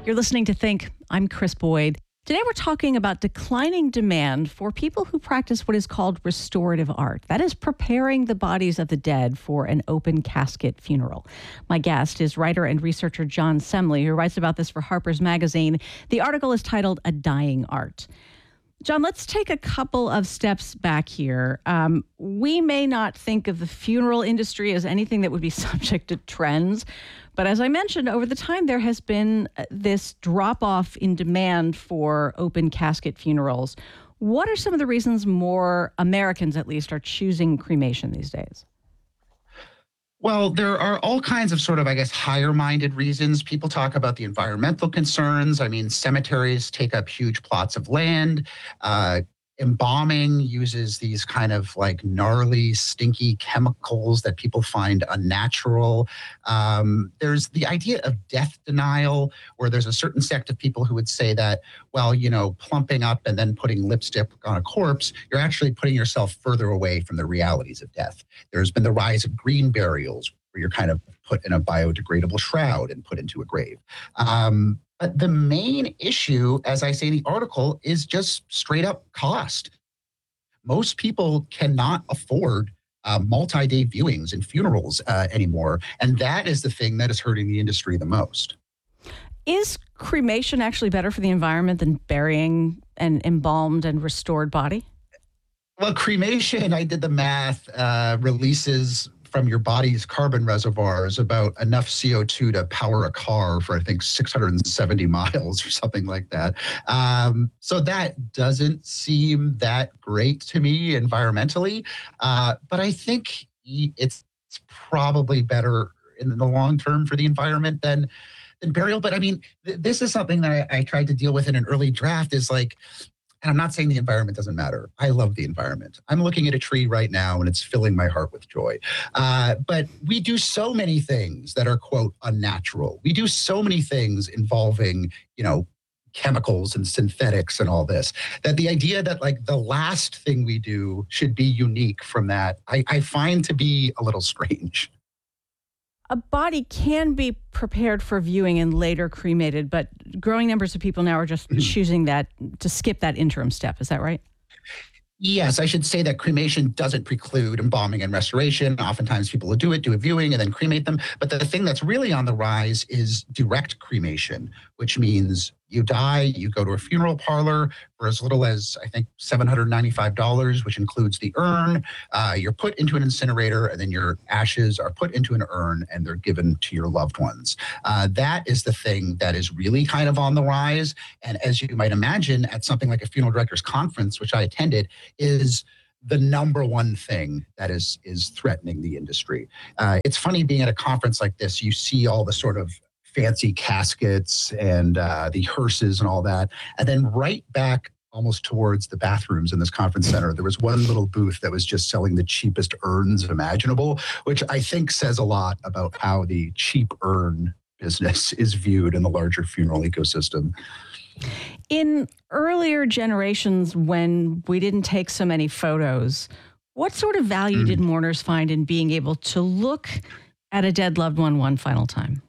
You're listening to Think. I'm Chris Boyd. Today we're talking about declining demand for people who practice what is called restorative art. That is preparing the bodies of the dead for an open casket funeral. My guest is writer and researcher John Semley, who writes about this for Harper's Magazine. The article is titled A Dying Art. John, let's take a couple of steps back here. We may not think of the funeral industry as anything that would be subject to trends, but as I mentioned, over the time there has been this drop-off in demand for open casket funerals. What are some of the reasons more Americans, at least, are choosing cremation these days? Well, there are all kinds of higher-minded reasons. People talk about the environmental concerns. I mean, cemeteries take up huge plots of land. Embalming uses these gnarly, stinky chemicals that people find unnatural. There's the idea of death denial, where there's a certain sect of people who would say that, plumping up and then putting lipstick on a corpse, you're actually putting yourself further away from the realities of death. There's been the rise of green burials, where you're kind of put in a biodegradable shroud and put into a grave. But the main issue, as I say in the article, is just straight up cost. Most people cannot afford multi-day viewings and funerals anymore. And that is the thing that is hurting the industry the most. Is cremation actually better for the environment than burying an embalmed and restored body? Well, cremation, I did the math, releases from your body's carbon reservoirs about enough CO2 to power a car for, I think, 670 miles or something like that. So that doesn't seem that great to me environmentally. But I think it's probably better in the long term for the environment than burial. But I mean, this is something that I tried to deal with in an early draft and I'm not saying the environment doesn't matter. I love the environment. I'm looking at a tree right now and it's filling my heart with joy. But we do so many things that are, quote, unnatural. We do so many things involving, chemicals and synthetics and all this, that the idea that the last thing we do should be unique from that, I find to be a little strange. A body can be prepared for viewing and later cremated, but growing numbers of people now are just choosing to skip that interim step. Is that right? Yes, I should say that cremation doesn't preclude embalming and restoration. Oftentimes people will do a viewing and then cremate them. But the thing that's really on the rise is direct cremation, which means you die, you go to a funeral parlor for as little as, I think, $795, which includes the urn. You're put into an incinerator, and then your ashes are put into an urn, and they're given to your loved ones. That is the thing that is really kind of on the rise. And as you might imagine, at something like a funeral directors conference, which I attended, is the number one thing that is threatening the industry. It's funny being at a conference like this, you see all the sort of fancy caskets and the hearses and all that. And then right back almost towards the bathrooms in this conference center, there was one little booth that was just selling the cheapest urns imaginable, which I think says a lot about how the cheap urn business is viewed in the larger funeral ecosystem. In earlier generations, when we didn't take so many photos, what sort of value did mourners find in being able to look at a dead loved one final time?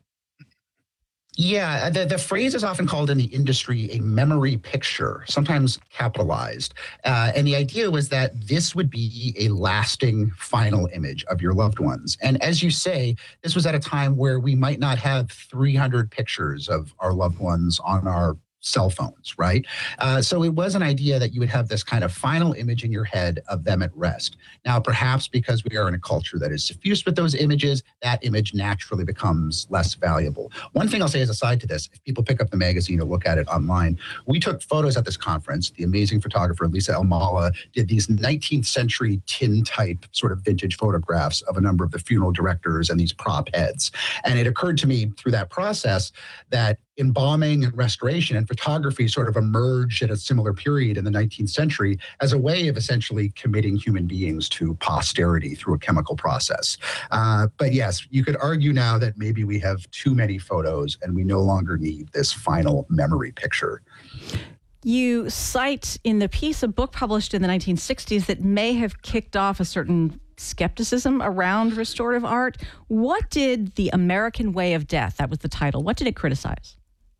Yeah, the phrase is often called in the industry a memory picture, sometimes capitalized. And the idea was that this would be a lasting final image of your loved ones. And as you say, this was at a time where we might not have 300 pictures of our loved ones on our cell phones, right? So it was an idea that you would have this kind of final image in your head of them at rest. Now, perhaps because we are in a culture that is suffused with those images, that image naturally becomes less valuable. One thing I'll say as a side to this, if people pick up the magazine or look at it online, we took photos at this conference. The amazing photographer, Lisa Elmala, did these 19th century tin type sort of vintage photographs of a number of the funeral directors and these prop heads. And it occurred to me through that process that embalming and restoration and photography sort of emerged at a similar period in the 19th century as a way of essentially committing human beings to posterity through a chemical process. But yes, you could argue now that maybe we have too many photos and we no longer need this final memory picture. You cite in the piece a book published in the 1960s that may have kicked off a certain skepticism around restorative art. What did The American Way of Death, that was the title, what did it criticize?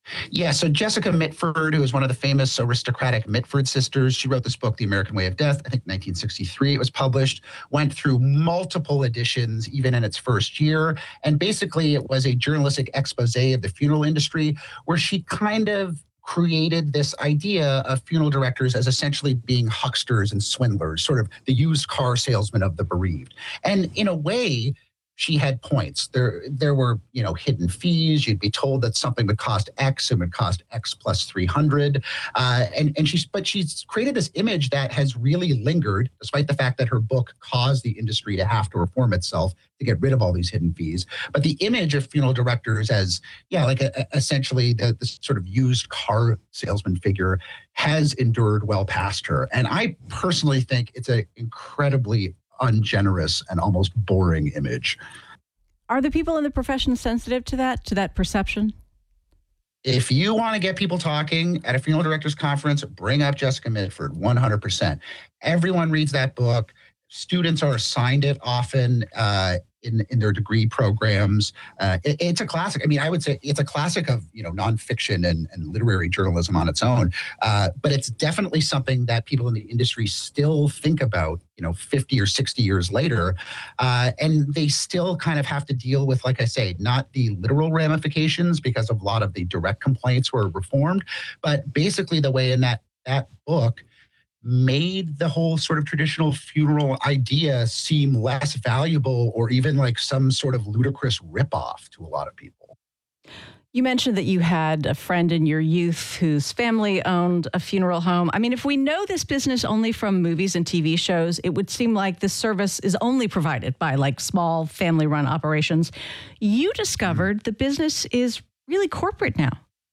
Yeah, so Jessica Mitford, who is one of the famous aristocratic Mitford sisters, she wrote this book, The American Way of Death. I think 1963 it was published, went through multiple editions, even in its first year. And basically, it was a journalistic expose of the funeral industry where she kind of created this idea of funeral directors as essentially being hucksters and swindlers, sort of the used car salesman of the bereaved. And in a way, she had points. There were, hidden fees. You'd be told that something would cost X and would cost X plus 300. But she's created this image that has really lingered, despite the fact that her book caused the industry to have to reform itself to get rid of all these hidden fees. But the image of funeral directors as, essentially the sort of used car salesman figure has endured well past her. And I personally think it's an incredibly ungenerous and almost boring image. Are the people in the profession sensitive to that perception? If you want to get people talking at a funeral directors conference, bring up Jessica Mitford, 100%. Everyone reads that book. Students are assigned it often in their degree programs. It's a classic. I mean, I would say it's a classic of nonfiction and literary journalism on its own. But it's definitely something that people in the industry still think about, 50 or 60 years later. And they still kind of have to deal with, like I say, not the literal ramifications because of a lot of the direct complaints were reformed, but basically the way in that book made the whole sort of traditional funeral idea seem less valuable or even like some sort of ludicrous ripoff to a lot of people. You mentioned that you had a friend in your youth whose family owned a funeral home. I mean, if we know this business only from movies and TV shows, it would seem like this service is only provided by like small family-run operations. You discovered the business is really corporate now.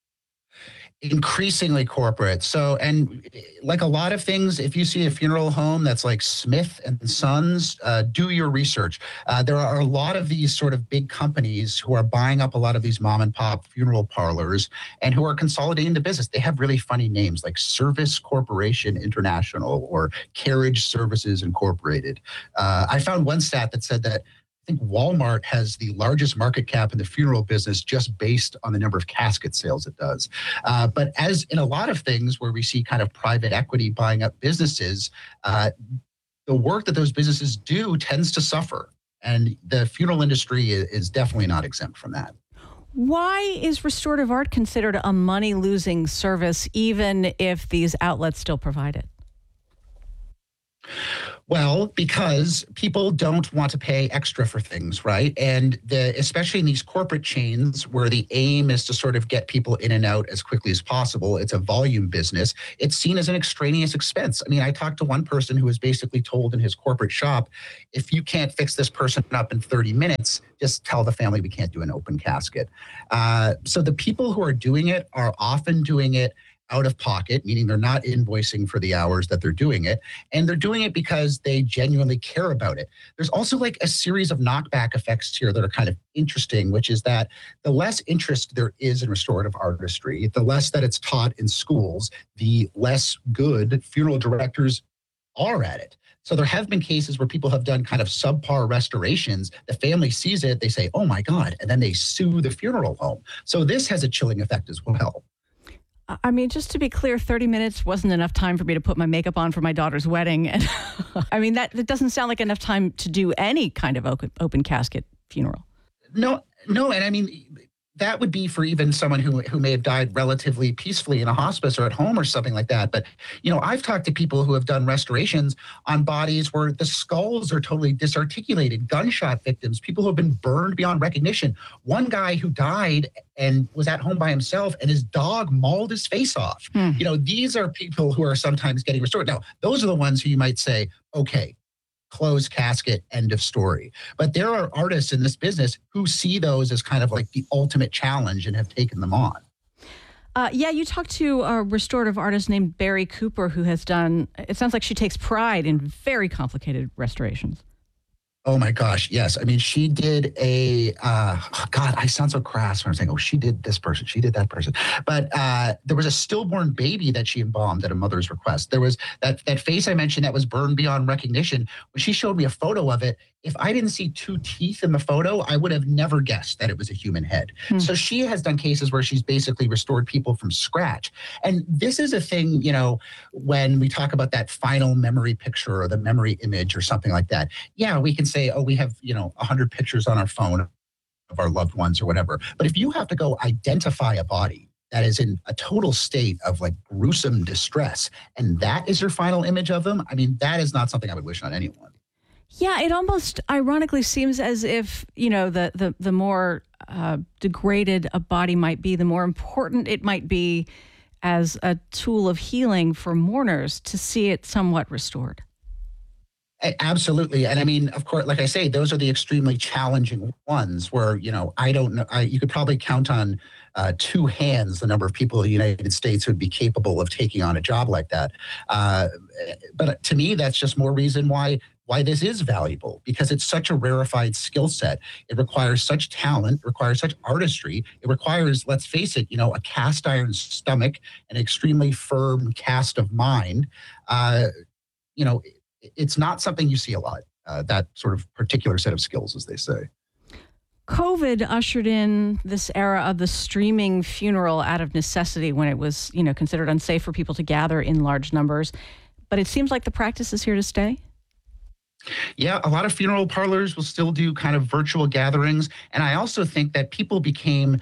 Increasingly corporate. So, and like a lot of things, if you see a funeral home that's like Smith and Sons, do your research. There are a lot of these sort of big companies who are buying up a lot of these mom and pop funeral parlors and who are consolidating the business. They have really funny names like Service Corporation International or Carriage Services Incorporated. I found one stat that said that I think Walmart has the largest market cap in the funeral business just based on the number of casket sales it does. But as in a lot of things where we see kind of private equity buying up businesses, the work that those businesses do tends to suffer. And the funeral industry is definitely not exempt from that. Why is restorative art considered a money-losing service, even if these outlets still provide it? Well, because people don't want to pay extra for things, right? And especially in these corporate chains where the aim is to sort of get people in and out as quickly as possible, it's a volume business. It's seen as an extraneous expense. I mean, I talked to one person who was basically told in his corporate shop, if you can't fix this person up in 30 minutes, just tell the family we can't do an open casket. So the people who are doing it are often doing it out of pocket, meaning they're not invoicing for the hours that they're doing it. And they're doing it because they genuinely care about it. There's also like a series of knockback effects here that are kind of interesting, which is that the less interest there is in restorative artistry, the less that it's taught in schools, the less good funeral directors are at it. So there have been cases where people have done kind of subpar restorations. The family sees it, they say, oh my God, and then they sue the funeral home. So this has a chilling effect as well. I mean, just to be clear, 30 minutes wasn't enough time for me to put my makeup on for my daughter's wedding. And I mean, that doesn't sound like enough time to do any kind of open casket funeral. No. And I mean, that would be for even someone who may have died relatively peacefully in a hospice or at home or something like that. But, I've talked to people who have done restorations on bodies where the skulls are totally disarticulated, gunshot victims, people who have been burned beyond recognition. One guy who died and was at home by himself and his dog mauled his face off. These are people who are sometimes getting restored. Now, those are the ones who you might say, okay, closed casket, end of story. But there are artists in this business who see those as kind of like the ultimate challenge and have taken them on. You talked to a restorative artist named Barry Cooper who has done, it sounds like she takes pride in very complicated restorations. Oh my gosh, yes. I mean, she did God, I sound so crass when I'm saying, oh, she did this person, she did that person. But there was a stillborn baby that she embalmed at a mother's request. There was that face I mentioned that was burned beyond recognition. When she showed me a photo of it, if I didn't see two teeth in the photo, I would have never guessed that it was a human head. So she has done cases where she's basically restored people from scratch. And this is a thing, when we talk about that final memory picture or the memory image or something like that. Yeah, we can say, oh, we have, 100 pictures on our phone of our loved ones or whatever. But if you have to go identify a body that is in a total state of like gruesome distress, and that is your final image of them, I mean, that is not something I would wish on anyone. Yeah, it almost ironically seems as if, the more degraded a body might be, the more important it might be as a tool of healing for mourners to see it somewhat restored. Absolutely. And I mean, of course, like I say, those are the extremely challenging ones where, I don't know, you could probably count on two hands the number of people in the United States who would be capable of taking on a job like that. But to me, that's just more reason why this is valuable, because it's such a rarefied skill set. It requires such talent, requires such artistry. It requires, let's face it, a cast iron stomach, an extremely firm cast of mind. It's not something you see a lot, that sort of particular set of skills, as they say. COVID ushered in this era of the streaming funeral out of necessity when it was, considered unsafe for people to gather in large numbers. But it seems like the practice is here to stay. Yeah, a lot of funeral parlors will still do kind of virtual gatherings. And I also think that people became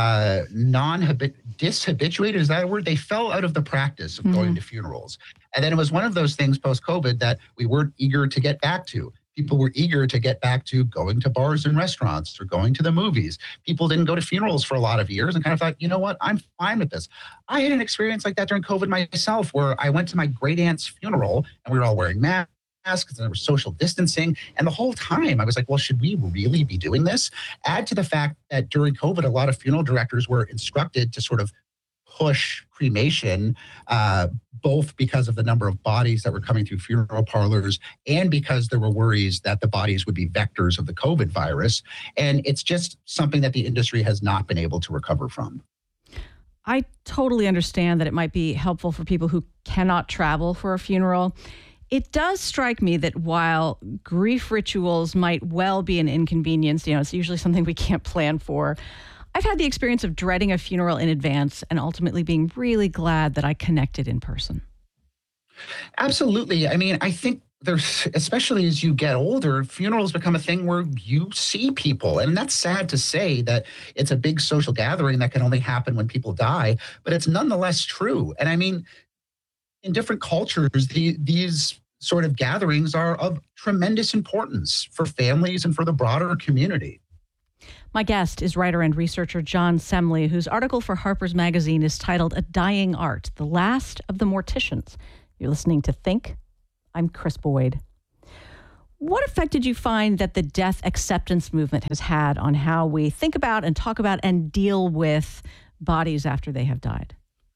dishabituated, is that a word? They fell out of the practice of going to funerals. And then it was one of those things post-COVID that we weren't eager to get back to. People were eager to get back to going to bars and restaurants or going to the movies. People didn't go to funerals for a lot of years and kind of thought, you know what, I'm fine with this. I had an experience like that during COVID myself, where I went to my great aunt's funeral and we were all wearing masks and there was social distancing. And the whole time I was like, well, should we really be doing this? Add to the fact that during COVID, a lot of funeral directors were instructed to sort of push cremation, both because of the number of bodies that were coming through funeral parlors and because there were worries that the bodies would be vectors of the COVID virus. And it's just something that the industry has not been able to recover from. I totally understand that it might be helpful for people who cannot travel for a funeral. It does strike me that while grief rituals might well be an inconvenience, it's usually something we can't plan for. I've had the experience of dreading a funeral in advance and ultimately being really glad that I connected in person. Absolutely. I mean, I think there's, especially as you get older, funerals become a thing where you see people. And that's sad to say that it's a big social gathering that can only happen when people die, but it's nonetheless true. And I mean, in different cultures, these sort of gatherings are of tremendous importance for families and for the broader community. My guest is writer and researcher John Semley, whose article for Harper's Magazine is titled A Dying Art, The Last of the Morticians. You're listening to Think. I'm Chris Boyd. What effect did you find that the death acceptance movement has had on how we think about and talk about and deal with bodies after they have died?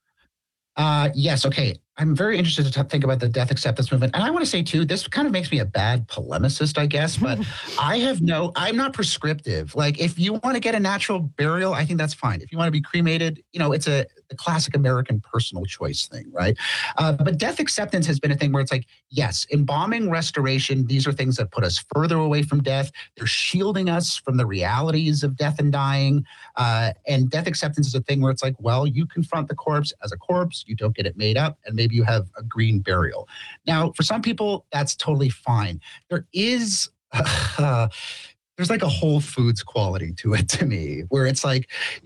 Yes. Okay. I'm very interested to think about the death acceptance movement. And I want to say, too, this kind of makes me a bad polemicist, I guess, but I'm not prescriptive. Like, if you want to get a natural burial, I think that's fine. If you want to be cremated, it's a classic American personal choice thing, right? But death acceptance has been a thing where it's like, yes, embalming, restoration, these are things that put us further away from death. They're shielding us from the realities of death and dying. And death acceptance is a thing where it's like, well, you confront the corpse as a corpse, you don't get it made up, and maybe you have a green burial. Now, for some people, that's totally fine. There is there's like a Whole Foods quality to it to me, where it's like,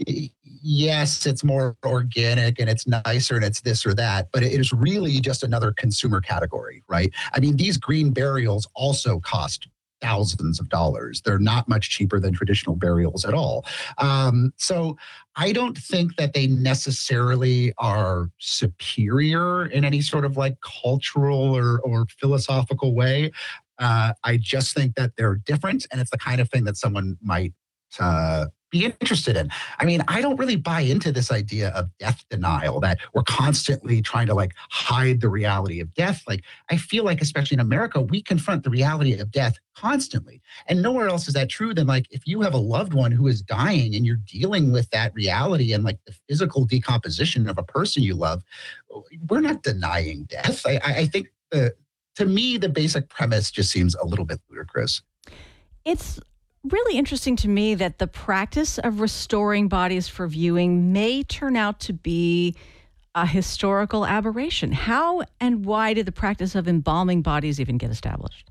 yes, it's more organic and it's nicer and it's this or that, but it is really just another consumer category, right? I mean, these green burials also cost thousands of dollars. They're not much cheaper than traditional burials at all. So I don't think that they necessarily are superior in any sort of like cultural or philosophical way. I just think that they're different, and it's the kind of thing that someone might be interested in. I mean, I don't really buy into this idea of death denial, that we're constantly trying to like hide the reality of death. Like, I feel like, especially in America, we confront the reality of death constantly. And nowhere else is that true than like if you have a loved one who is dying and you're dealing with that reality and like the physical decomposition of a person you love, we're not denying death. I think to me, the basic premise just seems a little bit ludicrous. It's really interesting to me that the practice of restoring bodies for viewing may turn out to be a historical aberration. How and why did the practice of embalming bodies even get established?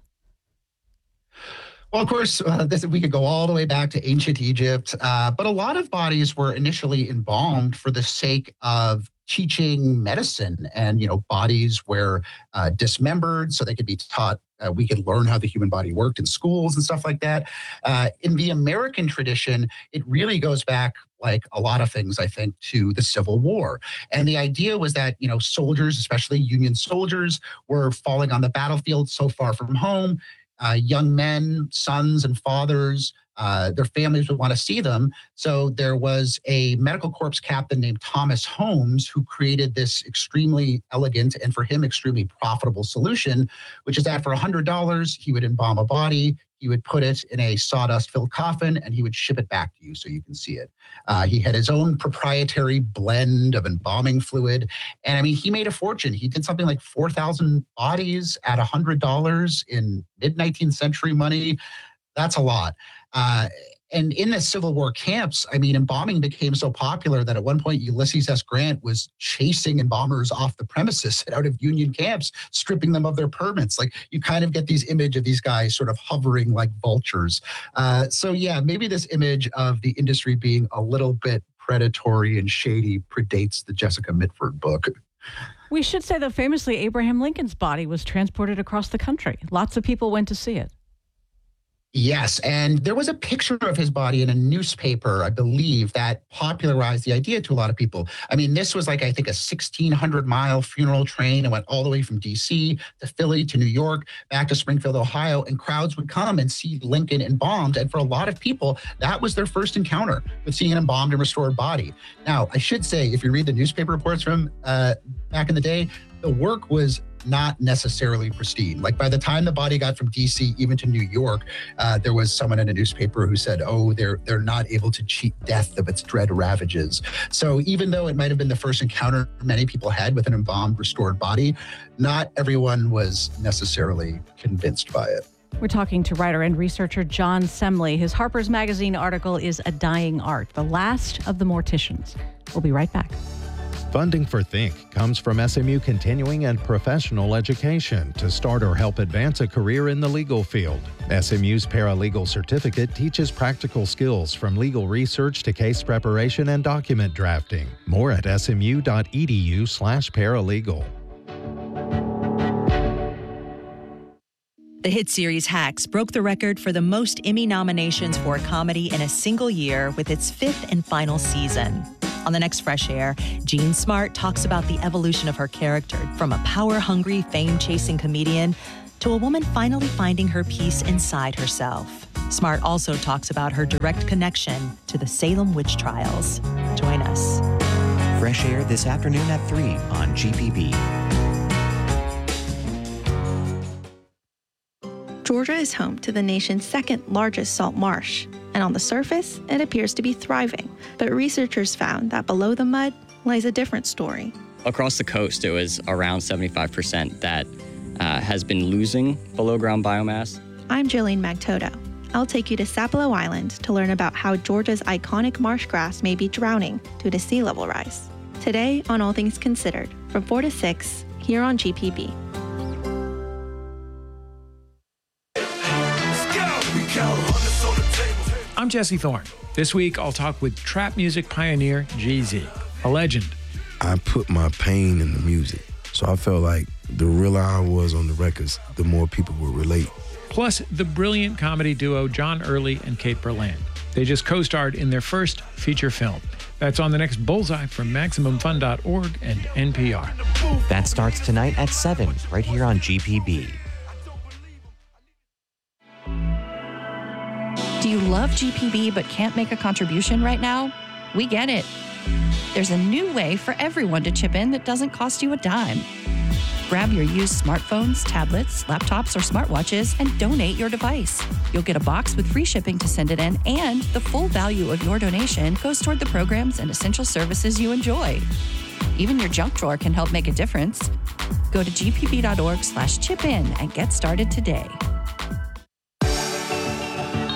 Well, of course, we could go all the way back to ancient Egypt, but a lot of bodies were initially embalmed for the sake of teaching medicine, and bodies were dismembered so they could be taught. We could learn how the human body worked in schools and stuff like that. In the American tradition, it really goes back, like a lot of things, I think, to the Civil War. And the idea was that, soldiers, especially Union soldiers, were falling on the battlefield so far from home. Young men, sons and fathers, their families would want to see them. So there was a medical corps captain named Thomas Holmes who created this extremely elegant and for him extremely profitable solution, which is that for $100, he would embalm a body, he would put it in a sawdust-filled coffin, and he would ship it back to you so you can see it. He had his own proprietary blend of embalming fluid. And I mean, he made a fortune. He did something like 4,000 bodies at $100 in mid-19th century money. That's a lot. And in the Civil War camps, I mean, embalming became so popular that at one point Ulysses S. Grant was chasing embalmers off the premises out of Union camps, stripping them of their permits. Like, you kind of get these image of these guys sort of hovering like vultures. So yeah, maybe this image of the industry being a little bit predatory and shady predates the Jessica Mitford book. We should say, though, famously, Abraham Lincoln's body was transported across the country. Lots of people went to see it. Yes, and there was a picture of his body in a newspaper, I believe, that popularized the idea to a lot of people. I mean, this was like, I think, a 1,600-mile funeral train. It went all the way from D.C. to Philly to New York, back to Springfield, Ohio, and crowds would come and see Lincoln embalmed. And for a lot of people, that was their first encounter with seeing an embalmed and restored body. Now, I should say, if you read the newspaper reports from back in the day, the work was not necessarily pristine. Like, by the time the body got from DC even to New York, there was someone in a newspaper who said, oh, they're not able to cheat death of its dread ravages. So even though it might have been the first encounter many people had with an embalmed, restored body, not everyone was necessarily convinced by it. We're talking to writer and researcher John Semley. His Harper's Magazine article is A Dying Art, the Last of the Morticians. We'll be right back. Funding for Think comes from SMU Continuing and Professional Education to start or help advance a career in the legal field. SMU's Paralegal Certificate teaches practical skills from legal research to case preparation and document drafting. More at smu.edu/paralegal. The hit series Hacks broke the record for the most Emmy nominations for a comedy in a single year with its 5th and final season. On the next Fresh Air, Jean Smart talks about the evolution of her character from a power-hungry, fame-chasing comedian to a woman finally finding her peace inside herself. Smart also talks about her direct connection to the Salem witch trials. Join us. Fresh Air this afternoon at 3 on GPB. Georgia is home to the nation's second largest salt marsh, and on the surface, it appears to be thriving. But researchers found that below the mud lies a different story. Across the coast, it was around 75% that has been losing below-ground biomass. I'm Jillian Magtoto. I'll take you to Sapelo Island to learn about how Georgia's iconic marsh grass may be drowning due to sea level rise. Today on All Things Considered, from 4 to 6, here on GPB. I'm Jesse Thorne. This week, I'll talk with trap music pioneer Jay-Z, a legend. I put my pain in the music, so I felt like the realer I was on the records, the more people would relate. Plus, the brilliant comedy duo John Early and Kate Berland. They just co-starred in their first feature film. That's on the next Bullseye from MaximumFun.org and NPR. That starts tonight at 7, right here on GPB. Do you love GPB but can't make a contribution right now? We get it. There's a new way for everyone to chip in that doesn't cost you a dime. Grab your used smartphones, tablets, laptops, or smartwatches and donate your device. You'll get a box with free shipping to send it in, and the full value of your donation goes toward the programs and essential services you enjoy. Even your junk drawer can help make a difference. Go to gpb.org/chip-in and get started today.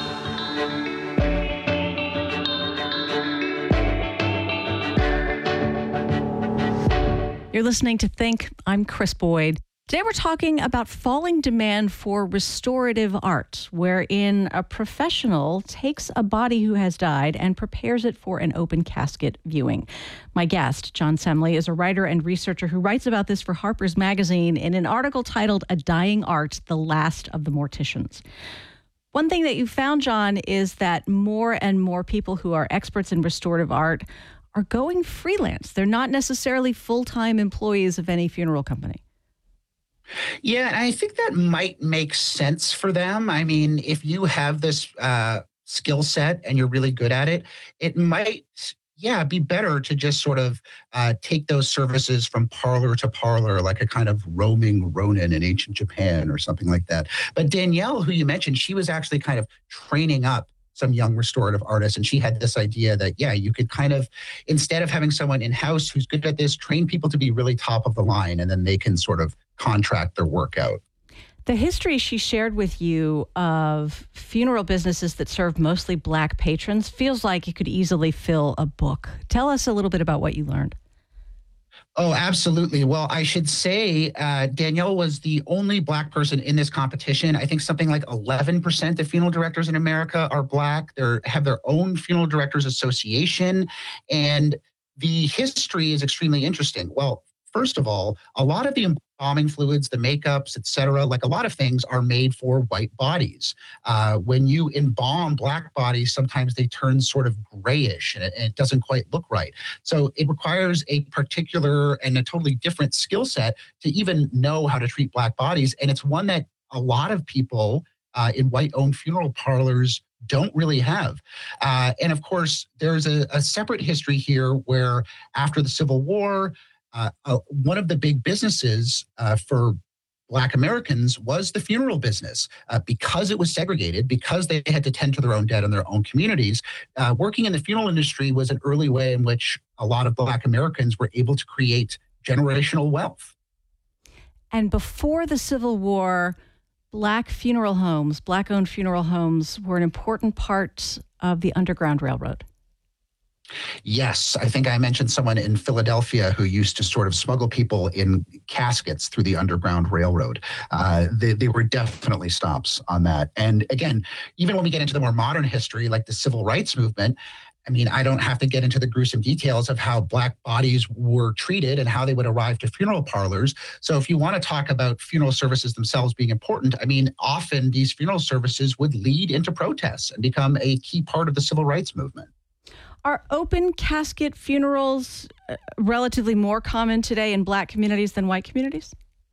You're listening to Think. I'm Chris Boyd. Today we're talking about falling demand for restorative art, wherein a professional takes a body who has died and prepares it for an open casket viewing. My guest, John Semley, is a writer and researcher who writes about this for Harper's Magazine in an article titled A Dying Art, The Last of the Morticians. One thing that you found, John, is that more and more people who are experts in restorative art are going freelance. They're not necessarily full-time employees of any funeral company. Yeah, and I think that might make sense for them. I mean, if you have this skill set and you're really good at it, it might, be better to just sort of take those services from parlor to parlor, like a kind of roaming Ronin in ancient Japan or something like that. But Danielle, who you mentioned, she was actually kind of training up some young restorative artists. And she had this idea that, you could kind of, instead of having someone in-house who's good at this, train people to be really top of the line, and then they can sort of contract their work out. The history she shared with you of funeral businesses that serve mostly Black patrons feels like it could easily fill a book. Tell us a little bit about what you learned. Oh, absolutely. Well, I should say Danielle was the only Black person in this competition. I think something like 11% of funeral directors in America are Black. They have their own funeral directors association. And the history is extremely interesting. Well, first of all, a lot of the embalming fluids, the makeups, et cetera, like a lot of things are made for white bodies. When you embalm Black bodies, sometimes they turn sort of grayish and it doesn't quite look right. So it requires a particular and a totally different skill set to even know how to treat Black bodies. And it's one that a lot of people in white-owned funeral parlors don't really have. And of course, there's a separate history here where after the Civil War, one of the big businesses for Black Americans was the funeral business. Because it was segregated, because they had to tend to their own dead in their own communities, working in the funeral industry was an early way in which a lot of Black Americans were able to create generational wealth. And before the Civil War, Black funeral homes, Black-owned funeral homes were an important part of the Underground Railroad. Yes, I think I mentioned someone in Philadelphia who used to sort of smuggle people in caskets through the Underground Railroad. They were definitely stops on that. And again, even when we get into the more modern history, like the civil rights movement, I mean, I don't have to get into the gruesome details of how Black bodies were treated and how they would arrive to funeral parlors. So if you want to talk about funeral services themselves being important, I mean, often these funeral services would lead into protests and become a key part of the civil rights movement. Are open casket funerals relatively more common today in Black communities than white communities?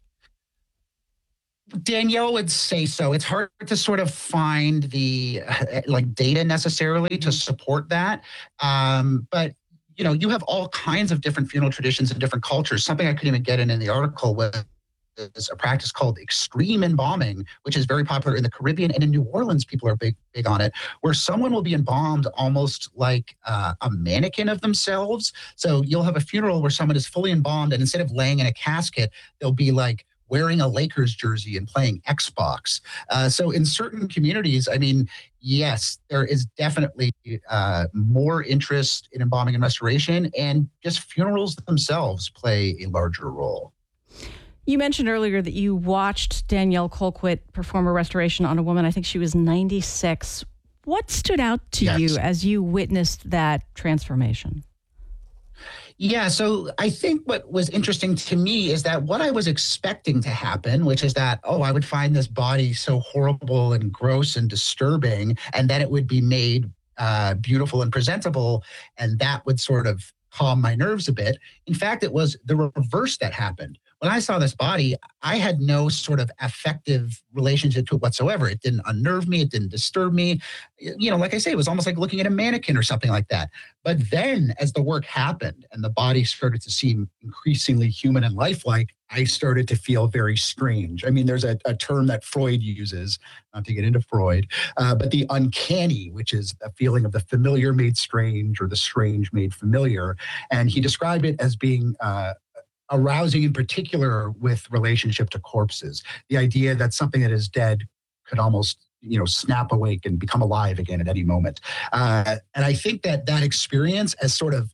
Danielle would say so. It's hard to sort of find the data necessarily to support that. But you have all kinds of different funeral traditions and different cultures. Something I couldn't even get in the article was a practice called extreme embalming, which is very popular in the Caribbean, and in New Orleans, people are big on it, where someone will be embalmed almost like a mannequin of themselves. So you'll have a funeral where someone is fully embalmed, and instead of laying in a casket, they'll be like wearing a Lakers jersey and playing Xbox. So in certain communities, I mean, yes, there is definitely more interest in embalming and restoration, and just funerals themselves play a larger role. You mentioned earlier that you watched Danielle Colquitt perform a restoration on a woman. I think she was 96. What stood out to you as you witnessed that transformation? Yeah, so I think what was interesting to me is that what I was expecting to happen, which is that, I would find this body so horrible and gross and disturbing, and then it would be made beautiful and presentable, and that would sort of calm my nerves a bit. In fact, it was the reverse that happened. When I saw this body, I had no sort of affective relationship to it whatsoever. It didn't unnerve me. It didn't disturb me. Like I say, it was almost like looking at a mannequin or something like that. But then as the work happened and the body started to seem increasingly human and lifelike, I started to feel very strange. I mean, there's a term that Freud uses, not to get into Freud, but the uncanny, which is a feeling of the familiar made strange or the strange made familiar. And he described it as being arousing in particular with relationship to corpses. The idea that something that is dead could almost, snap awake and become alive again at any moment. And I think that experience as sort of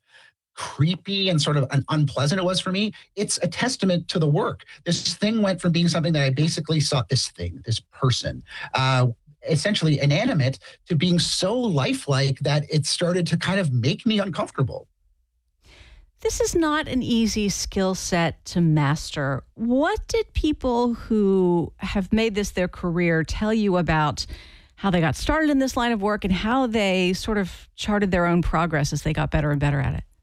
creepy and sort of unpleasant it was for me, it's a testament to the work. This thing went from being something that I basically saw, this person, essentially inanimate, to being so lifelike that it started to kind of make me uncomfortable. This is not an easy skill set to master. What did people who have made this their career tell you about how they got started in this line of work and how they sort of charted their own progress as they got better and better at it?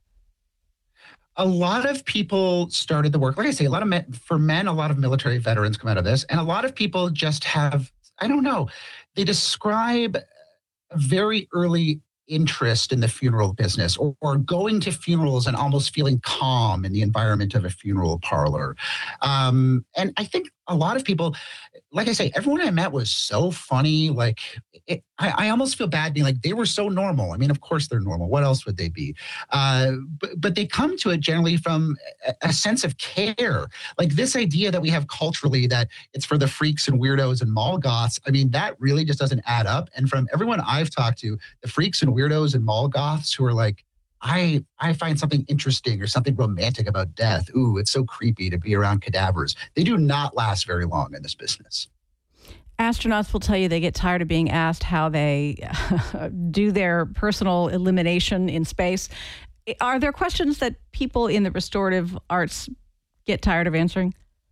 A lot of people started the work, like I say, a lot of men, a lot of military veterans come out of this, and a lot of people just have, I don't know, they describe a very early interest in the funeral business, or going to funerals and almost feeling calm in the environment of a funeral parlor. And I think a lot of people, like I say, everyone I met was so funny. Like, I almost feel bad being like, they were so normal. I mean, of course they're normal. What else would they be? But they come to it generally from a sense of care. Like this idea that we have culturally that it's for the freaks and weirdos and mall goths. I mean, that really just doesn't add up. And from everyone I've talked to, the freaks and weirdos and mall goths who are like, I find something interesting or something romantic about death. Ooh, it's so creepy to be around cadavers. They do not last very long in this business. Astronauts will tell you they get tired of being asked how they do their personal elimination in space. Are there questions that people in the restorative arts get tired of answering?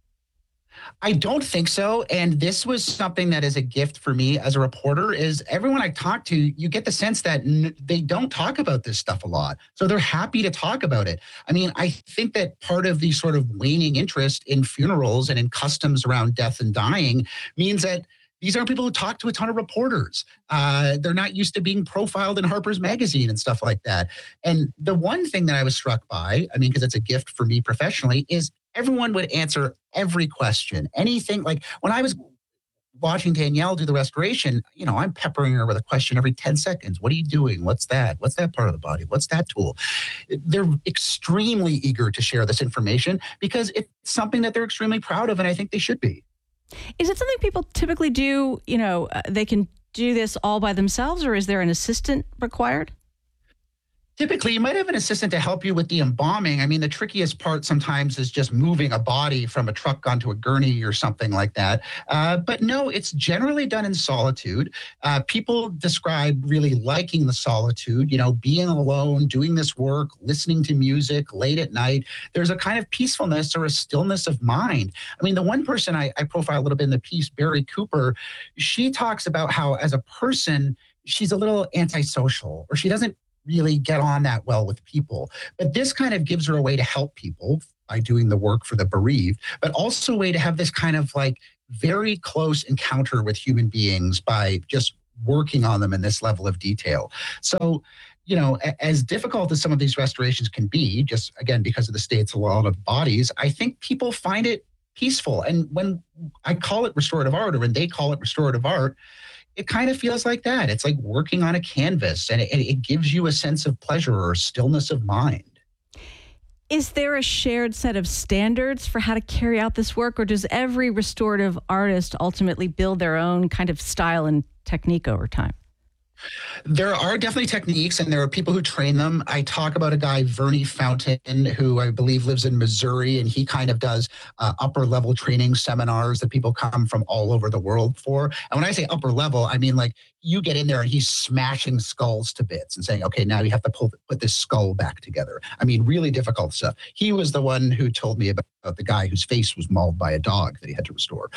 I don't think so. And this was something that is a gift for me as a reporter, is everyone I talk to, you get the sense that they don't talk about this stuff a lot. So they're happy to talk about it. I mean, I think that part of the sort of waning interest in funerals and in customs around death and dying means that these aren't people who talk to a ton of reporters. They're not used to being profiled in Harper's Magazine and stuff like that. And the one thing that I was struck by, I mean, because it's a gift for me professionally, is everyone would answer every question. Anything, like when I was watching Danielle do the restoration, you know, I'm peppering her with a question every 10 seconds. What are you doing? What's that? What's that part of the body? What's that tool? They're extremely eager to share this information because it's something that they're extremely proud of, and I think they should be. Is it something people typically do, you know, they can do this all by themselves, or is there an assistant required? Typically, you might have an assistant to help you with the embalming. I mean, the trickiest part sometimes is just moving a body from a truck onto a gurney or something like that. But no, it's generally done in solitude. People describe really liking the solitude, you know, being alone, doing this work, listening to music late at night. There's a kind of peacefulness or a stillness of mind. I mean, the one person I profile a little bit in the piece, Barry Cooper, she talks about how as a person, she's a little antisocial, or she doesn't really get on that well with people. But this kind of gives her a way to help people by doing the work for the bereaved, but also a way to have this kind of like very close encounter with human beings by just working on them in this level of detail. So, you know, as difficult as some of these restorations can be, just again, because of the states a lot of bodies, I think people find it peaceful. And when I call it restorative art, or when they call it restorative art, it kind of feels like that. It's like working on a canvas, and it gives you a sense of pleasure or stillness of mind. Is there a shared set of standards for how to carry out this work, or does every restorative artist ultimately build their own kind of style and technique over time? There are definitely techniques, and there are people who train them. I talk about a guy, Vernie Fountain, who I believe lives in Missouri, and he kind of does upper level training seminars that people come from all over the world for. And when I say upper level, I mean like you get in there and he's smashing skulls to bits and saying, okay, now you have to put this skull back together. I mean, really difficult stuff. He was the one who told me about the guy whose face was mauled by a dog that he had to restore.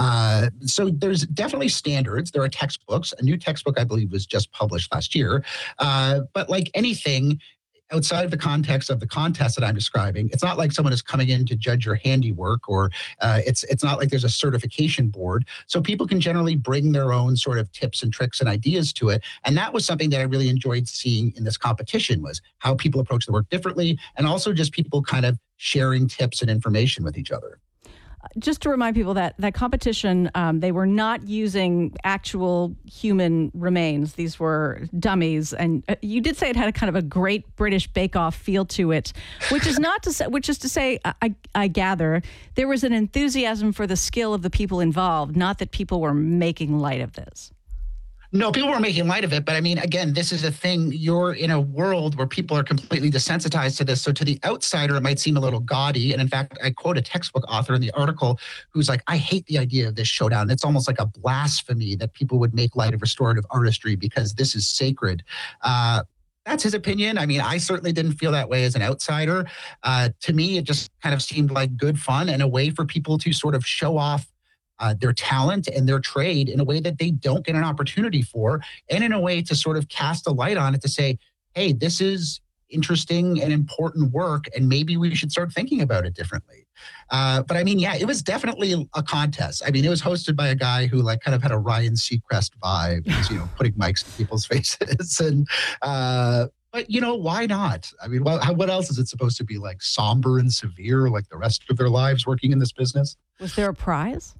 So there's definitely standards. There are textbooks. A new textbook, I believe, was just published last year. But like anything, outside of the context of the contest that I'm describing, it's not like someone is coming in to judge your handiwork, or it's not like there's a certification board. So people can generally bring their own sort of tips and tricks and ideas to it. And that was something that I really enjoyed seeing in this competition, was how people approach the work differently, and also just people kind of sharing tips and information with each other. Just to remind people that that competition, they were not using actual human remains. These were dummies. And you did say it had a kind of a Great British Bake Off feel to it, which is to say, I gather there was an enthusiasm for the skill of the people involved, not that people were making light of this. No, people were making light of it. But I mean, again, this is a thing. You're in a world where people are completely desensitized to this. So to the outsider, it might seem a little gaudy. And in fact, I quote a textbook author in the article who's like, I hate the idea of this showdown. It's almost like a blasphemy that people would make light of restorative artistry because this is sacred. That's his opinion. I mean, I certainly didn't feel that way as an outsider. To me, it just kind of seemed like good fun and a way for people to sort of show off their talent and their trade in a way that they don't get an opportunity for, and in a way to sort of cast a light on it to say, hey, this is interesting and important work, and maybe we should start thinking about it differently. But I mean, yeah, it was definitely a contest. I mean, it was hosted by a guy who like kind of had a Ryan Seacrest vibe, putting mics in people's faces. And but why not? I mean, what else is it supposed to be, like somber and severe like the rest of their lives working in this business? Was there a prize?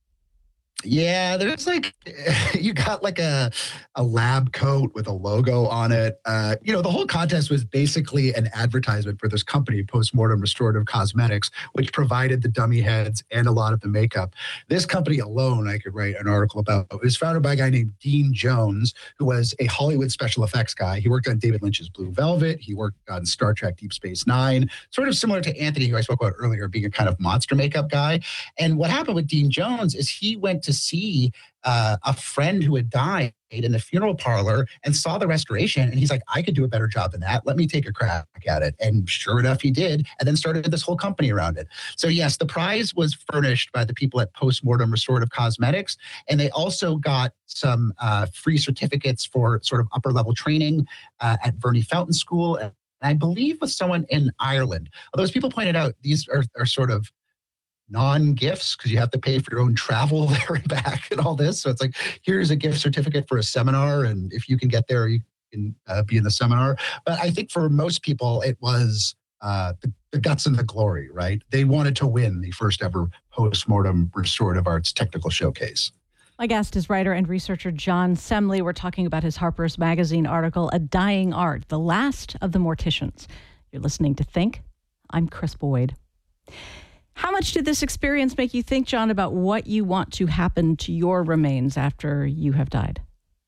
Yeah, there's like, you got like a lab coat with a logo on it. The whole contest was basically an advertisement for this company, Postmortem Restorative Cosmetics, which provided the dummy heads and a lot of the makeup. This company alone, I could write an article about. It was founded by a guy named Dean Jones, who was a Hollywood special effects guy. He worked on David Lynch's Blue Velvet. He worked on Star Trek Deep Space Nine, sort of similar to Anthony, who I spoke about earlier, being a kind of monster makeup guy. And what happened with Dean Jones is he went to see a friend who had died in the funeral parlor and saw the restoration. And he's like, I could do a better job than that. Let me take a crack at it. And sure enough, he did. And then started this whole company around it. So yes, the prize was furnished by the people at Postmortem Restorative Cosmetics. And they also got some free certificates for sort of upper level training at Verney Fountain School. And I believe with someone in Ireland. Although as people pointed out, these are sort of non-gifts because you have to pay for your own travel there and back and all this. So it's like, here's a gift certificate for a seminar. And if you can get there, you can be in the seminar. But I think for most people, it was the guts and the glory, right? They wanted to win the first ever Postmortem Restorative Arts Technical Showcase. My guest is writer and researcher John Semley. We're talking about his Harper's Magazine article, A Dying Art, The Last of the Morticians. You're listening to Think. I'm Chris Boyd. How much did this experience make you think, John, about what you want to happen to your remains after you have died?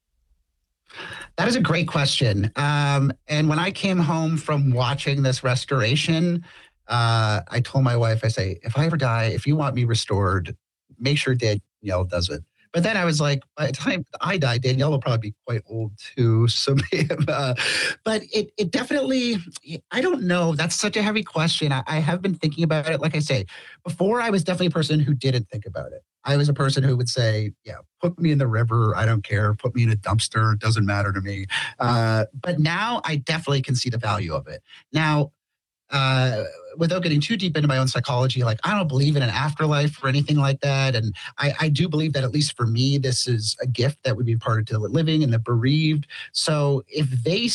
That is a great question. And when I came home from watching this restoration, I told my wife, I say, if I ever die, if you want me restored, make sure Danielle does it. But then I was like, by the time I die, Danielle will probably be quite old too. So, but it definitely, I don't know. That's such a heavy question. I have been thinking about it. Like I say, before I was definitely a person who didn't think about it. I was a person who would say, yeah, put me in the river. I don't care. Put me in a dumpster. It doesn't matter to me. But now I definitely can see the value of it. Now, without getting too deep into my own psychology, like I don't believe in an afterlife or anything like that. And I do believe that at least for me, this is a gift that would be imparted to the living and the bereaved. So if they